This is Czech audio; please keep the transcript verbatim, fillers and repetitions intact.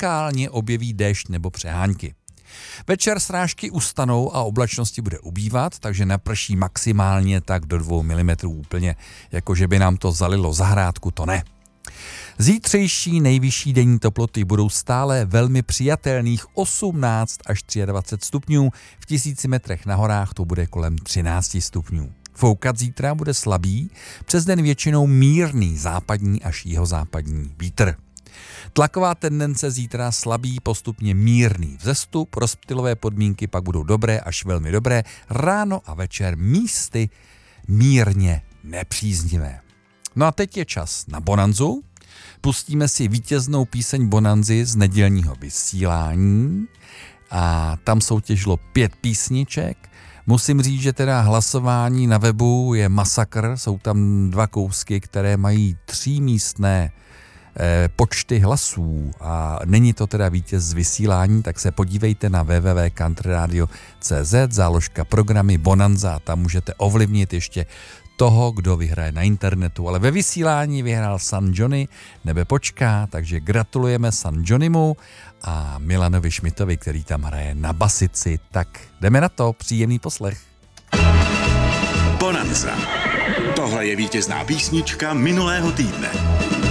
lokálně objeví déšť nebo přehánky. Večer srážky ustanou a oblačnosti bude ubývat, takže naprší maximálně tak do dvou milimetrů úplně, jakože by nám to zalilo zahrádku, to ne. Zítřejší nejvyšší denní teploty budou stále velmi přijatelných osmnáct až dvacet tři stupňů, v tisíci metrech na horách to bude kolem třináct stupňů. Foukat zítra bude slabý, přes den většinou mírný západní až jihozápadní vítr. Tlaková tendence zítra slabý, postupně mírný vzestup, rozptylové podmínky pak budou dobré až velmi dobré, ráno a večer místy mírně nepříznivé. No a teď je čas na bonanzu. Pustíme si vítěznou píseň bonanzy z nedělního vysílání a tam soutěžilo pět písniček. Musím říct, že teda hlasování na webu je masakr, jsou tam dva kousky, které mají třímístné eh, počty hlasů a není to teda vítěz z vysílání, tak se podívejte na w w w tečka country radio tečka c z, záložka programy Bonanza, tam můžete ovlivnit ještě toho, kdo vyhraje na internetu, ale ve vysílání vyhrál San Johnny, nebe počká, takže gratulujeme San Johnnymu a Milanovi Šmitovi, který tam hraje na basici. Tak jdeme na to, příjemný poslech. Bonanza. Tohle je vítězná písnička minulého týdne.